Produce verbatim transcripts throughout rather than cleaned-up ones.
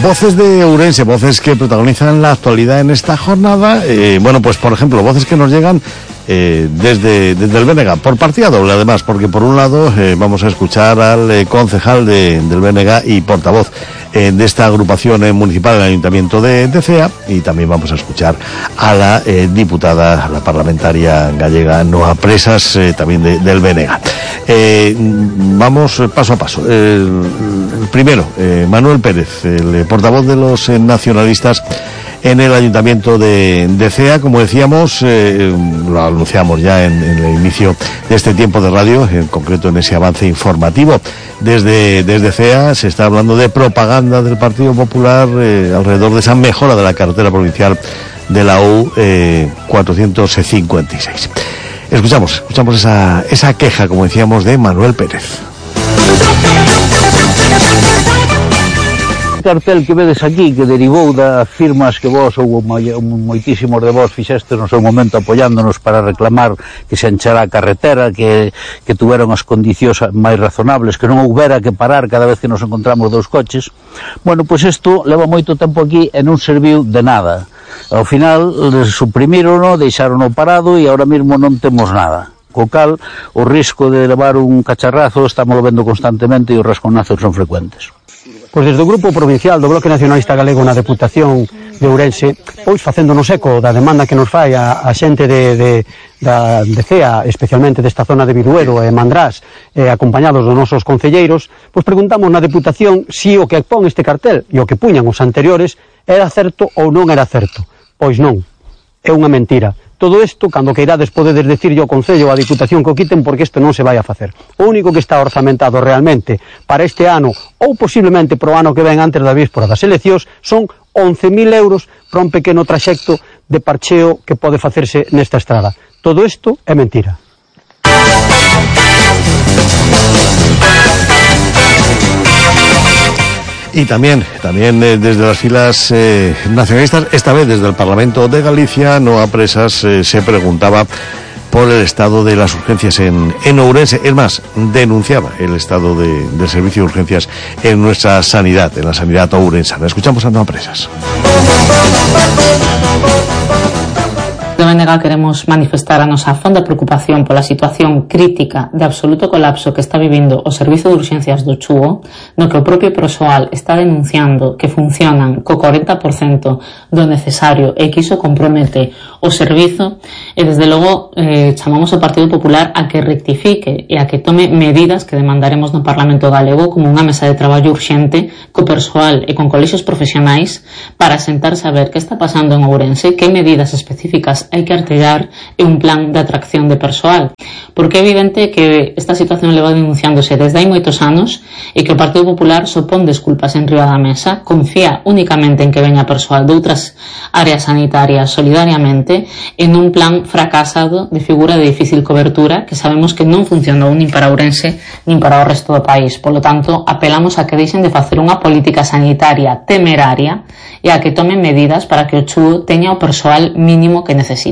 voces de Ourense, voces que protagonizan la actualidad en esta jornada. Eh, bueno, pues por ejemplo, voces que nos llegan eh, desde, desde el Bénega, por partida doble además, porque por un lado eh, vamos a escuchar al eh, concejal de, del Bénega y portavoz eh, de esta agrupación eh, municipal del Ayuntamiento de, de Cea, y también vamos a escuchar a la eh, diputada, la parlamentaria gallega Noa Presas, eh, también de, del Bénega. Eh, vamos paso a paso. El, el primero, eh, Manuel Pérez, el eh, portavoz de los eh, nacionalistas en el Ayuntamiento de, de Cea. Como decíamos, eh, lo anunciamos ya en, en el inicio de este tiempo de radio, en concreto en ese avance informativo. Desde, desde Cea se está hablando de propaganda del Partido Popular eh, alrededor de esa mejora de la carretera provincial de la U eh, cuatrocientos cincuenta y seis. Escuchamos, escuchamos esa, esa queja, como decíamos, de Manuel Pérez. O cartel que vedes aquí, que derivou das firmas que vos ou moitísimos de vos fixestes no seu momento apoiándonos para reclamar que se enchera a carretera, que, que tuveron as condicións máis razonables, que non houbera que parar cada vez que nos encontramos dous coches. Bueno, pois isto leva moito tempo aquí e non serviu de nada. Ao final suprimirono, deixarono parado e ahora mesmo non temos nada. Co cal, o risco de levar un cacharrazo estamos vendo constantemente e os rasconazos son frecuentes. Pois desde o Grupo Provincial do Bloque Nacionalista Galego na Deputación de Ourense, pois facéndonos eco da demanda que nos fai a, a xente de, de, da, de Cea, especialmente desta zona de Viduero e Mandrás, eh, acompañados dos nosos concelleiros, pois preguntamos na Deputación si o que pon este cartel e o que puñan os anteriores era certo ou non era certo. Pois non, é unha mentira. Todo isto, cando que irades podedes decirlle ao Concello ou á Diputación que o quiten, porque isto non se vai a facer. O único que está orzamentado realmente para este ano, ou posiblemente pro ano que ven antes da víspora das eleccións, son once mil euros para un pequeno traxecto de parcheo que pode facerse nesta estrada. Todo isto é mentira. Y también, también eh, desde las filas eh, nacionalistas, esta vez desde el Parlamento de Galicia, Noa Presas eh, se preguntaba por el estado de las urgencias en, en Ourense. Es más, denunciaba el estado de, del servicio de urgencias en nuestra sanidad, en la sanidad ourensana. Escuchamos a Noa Presas. De Bénega queremos manifestar a nosa fonda preocupación pola situación crítica de absoluto colapso que está vivindo o Servizo de Urxencias do Chúo, no que o propio persoal está denunciando que funcionan co cuarenta por ciento do necesario e que iso compromete o servizo, e desde logo eh, chamamos ao Partido Popular a que rectifique e a que tome medidas que demandaremos no Parlamento Galego, como unha mesa de traballo urxente co persoal e con colexios profesionais para sentarse a ver que está pasando en Ourense, que medidas específicas hai que artellar e un plan de atracción de persoal, porque é evidente que esta situación leva denunciándose desde hai moitos anos e que o Partido Popular sopón desculpas en riba da mesa, confía únicamente en que veña persoal de outras áreas sanitarias solidariamente en un plan fracasado de figura de difícil cobertura que sabemos que non funcionou nin para Ourense nin para o resto do país. Polo tanto, apelamos a que deixen de facer unha política sanitaria temeraria e a que tomen medidas para que o Chúo teña o persoal mínimo que necesita.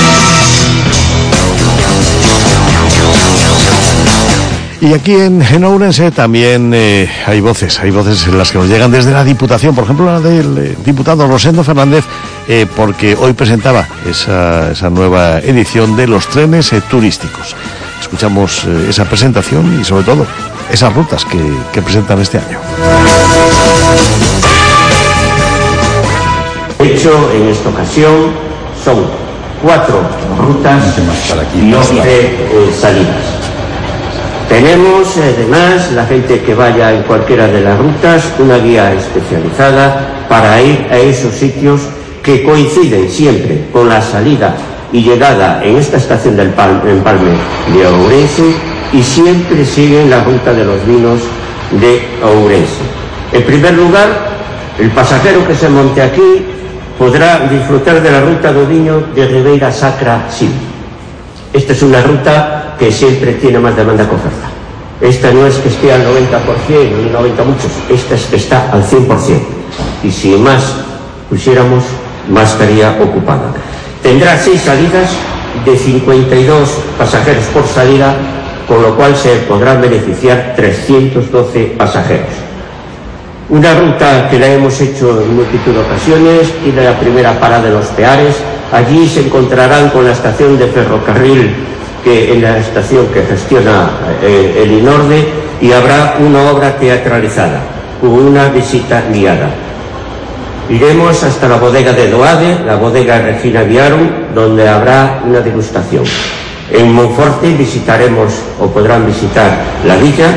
Y aquí en, en Ourense también eh, hay voces, hay voces en las que nos llegan desde la Diputación, por ejemplo la del eh, diputado Rosendo Fernández, eh, porque hoy presentaba esa, esa nueva edición de los trenes eh, turísticos. Escuchamos eh, esa presentación y sobre todo esas rutas que, que presentan este año. De hecho, en esta ocasión son cuatro rutas y once eh, salidas. Tenemos, además, la gente que vaya en cualquiera de las rutas, una guía especializada para ir a esos sitios que coinciden siempre con la salida y llegada en esta estación del Empalme de Ourense y siempre siguen la ruta de los vinos de Ourense. En primer lugar, el pasajero que se monte aquí podrá disfrutar de la ruta do viño de Ribeira Sacra Sil. Esta es una ruta que siempre tiene más demanda que oferta. Esta no es que esté al noventa por ciento, ni noventa muchos, esta es que está al cien por ciento. Y si más pusiéramos, más estaría ocupada. Tendrá seis salidas de cincuenta y dos pasajeros por salida, con lo cual se podrán beneficiar trescientos doce pasajeros. Una ruta que la hemos hecho en multitud de ocasiones, tiene la primera parada en Los Peares. Allí se encontrarán con la estación de ferrocarril, que en la estación que gestiona eh, el INORDE, y habrá una obra teatralizada, una visita guiada. Iremos hasta la bodega de Doade, la bodega Regina Viarum, donde habrá una degustación. En Monforte visitaremos, o podrán visitar, la villa,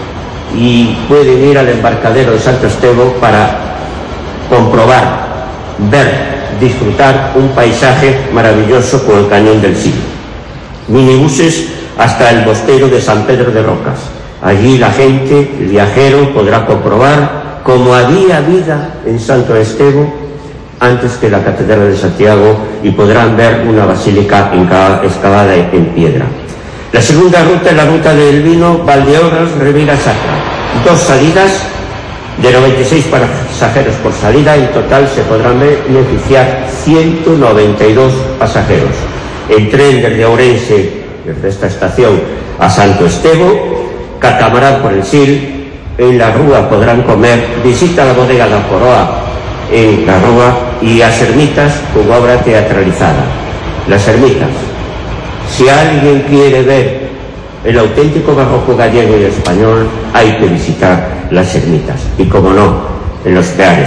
y pueden ir al embarcadero de Santo Estevo para comprobar, ver, disfrutar un paisaje maravilloso con el Cañón del Sil. Minibuses hasta el mosteiro de San Pedro de Rocas. Allí la gente, el viajero, podrá comprobar cómo había vida en Santo Estevo antes que la Catedral de Santiago, y podrán ver una basílica excavada en piedra. La segunda ruta es la ruta del vino, Valdeorras, Ribera Sacra. Dos salidas de noventa y seis pasajeros por salida. En total se podrán beneficiar ciento noventa y dos pasajeros. El tren desde Ourense, desde esta estación, a Santo Estevo, catamarán por el Sil. En la Rúa podrán comer, visita a la bodega La Coroa en la Rúa, y a Ermitas con obra teatralizada. Las Ermitas, si alguien quiere ver el auténtico barroco gallego y español, hay que visitar las Ermitas, y como no, en Los Peares.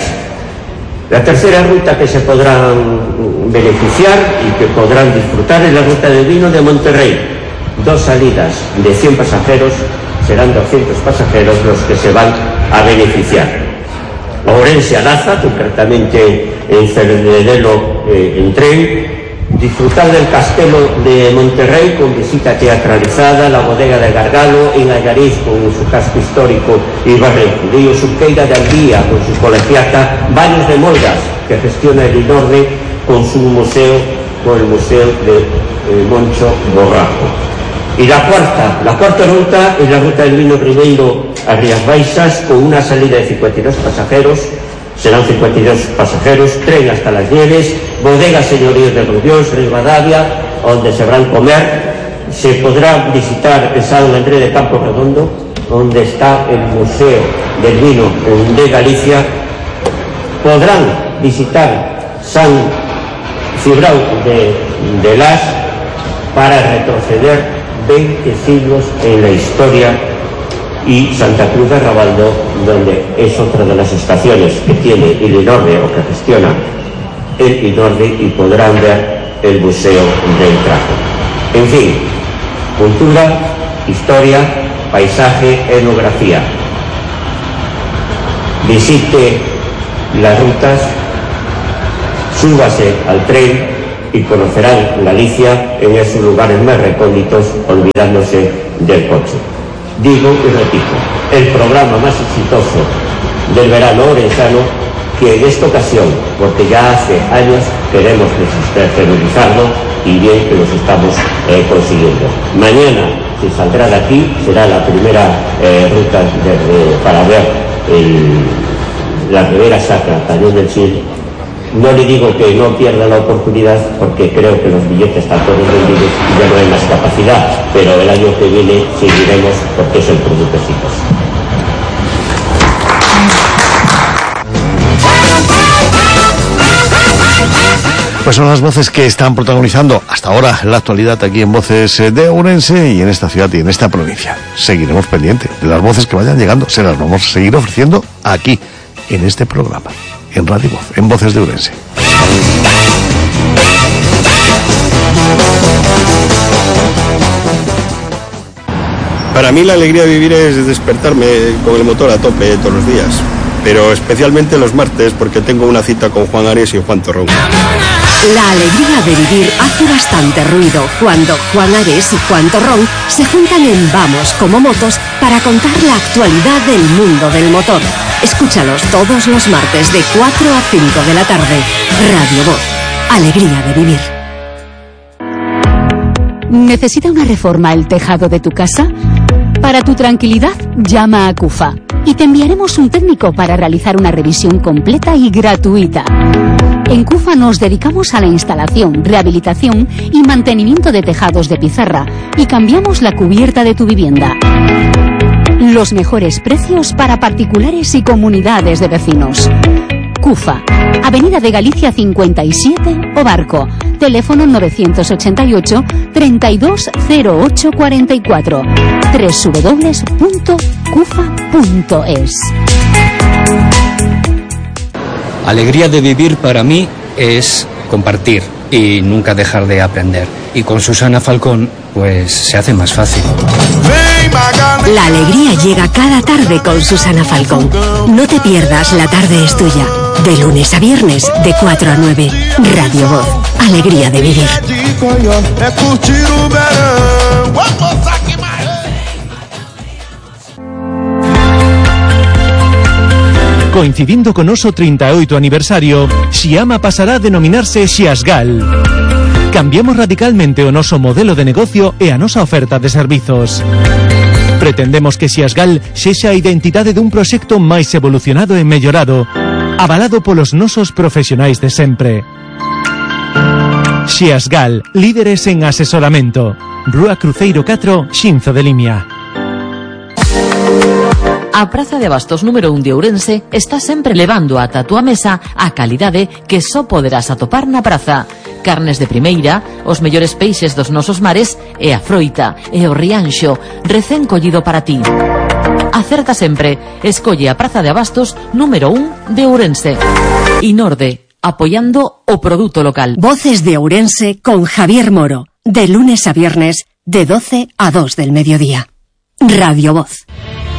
La tercera ruta que se podrán beneficiar y que podrán disfrutar es la ruta del vino de Monterrey. Dos salidas de cien pasajeros, serán doscientos pasajeros los que se van a beneficiar. Ourense a Laza, concretamente en Cervedelo, eh, en tren. Disfrutar del Castelo de Monterrey con visita teatralizada, la bodega de Gargalo, en Allariz con su casco histórico y barrio judío, Subqueira de Aldía con su colegiata, Baños de Molgas, que gestiona el INORDE con su museo, con el museo de eh, Moncho Borrajo. Y la cuarta, la cuarta ruta es la ruta del vino Ribeiro a Rías Baixas, con una salida de cincuenta y dos pasajeros, serán cincuenta y dos pasajeros, tren hasta Las Nieves, bodega Señoríos de Rubiós, Rivadavia, donde se habrán comer. Se podrá visitar el San Andrés de Campo Redondo, donde está el Museo del Vino de Galicia. Podrán visitar San Cibrao de, de Las, para retroceder veinte siglos en la historia, y Santa Cruz de Rabaldo, donde es otra de las estaciones que tiene el INORDE, o que gestiona el INORDE, y podrán ver el Museo del Trajo. En fin, cultura, historia, paisaje, etnografía. Visite las rutas, súbase al tren y conocerán Galicia en esos lugares más recónditos, olvidándose del coche. Digo y repito, el programa más exitoso del verano orensano, que en esta ocasión, porque ya hace años queremos desestabilizarlo, y bien que los estamos eh, consiguiendo. Mañana se saldrá de aquí, será la primera eh, ruta de, de, para ver el, la Ribera Sacra, Cañón del Sil. No le digo que no pierda la oportunidad, porque creo que los billetes están todos vendidos y ya no hay más capacidad, pero el año que viene seguiremos, porque es el producto exitoso. Pues son las voces que están protagonizando hasta ahora la actualidad aquí en Voces de Ourense y en esta ciudad y en esta provincia. Seguiremos pendientes de las voces que vayan llegando, se las vamos a seguir ofreciendo aquí, en este programa, en Radio Voz, en Voces de Ourense. Para mí la alegría de vivir es despertarme con el motor a tope todos los días, pero especialmente los martes, porque tengo una cita con Juan Ares y Juan Torrón. La alegría de vivir hace bastante ruido cuando Juan Ares y Juan Torrón se juntan en Vamos como Motos para contar la actualidad del mundo del motor. Escúchalos todos los martes de cuatro a cinco de la tarde. Radio Voz. Alegría de vivir. ¿Necesita una reforma el tejado de tu casa? Para tu tranquilidad, llama a CUFA y te enviaremos un técnico para realizar una revisión completa y gratuita. En CUFA nos dedicamos a la instalación, rehabilitación y mantenimiento de tejados de pizarra y cambiamos la cubierta de tu vivienda. Los mejores precios para particulares y comunidades de vecinos. CUFA, Avenida de Galicia cincuenta y siete, O Barco. Teléfono novecientos ochenta y ocho, treinta y dos cero ocho cuarenta y cuatro. doble u doble u doble u punto cufa punto es. Alegría de vivir para mí es compartir y nunca dejar de aprender. Y con Susana Falcón, pues se hace más fácil. La alegría llega cada tarde con Susana Falcón. No te pierdas La Tarde es Tuya. De lunes a viernes, de cuatro a nueve. Radio Voz. Alegría de vivir. Coincidindo con noso trinta e oito aniversario, Xiama pasará a denominarse Xiasgal. Cambiamos radicalmente o noso modelo de negocio e a nosa oferta de servizos. Pretendemos que Xiasgal sexa a identidade dun proxecto máis evolucionado e mellorado, avalado polos nosos profesionais de sempre. Xiasgal, líderes en asesoramento. Rúa Cruceiro catro, Xinzo de Limia. A Praza de Abastos número un de Ourense está sempre levando ata a túa mesa a calidade que só poderás atopar na praza. Carnes de primeira, os mellores peixes dos nosos mares e a froita e o rianxo recén collido para ti. Acerta sempre, escolle a Praza de Abastos número un de Ourense. Inorde, apoiando o produto local. Voces de Ourense con Javier Moro, de lunes a viernes, de doce a dos del mediodía. Radio Voz.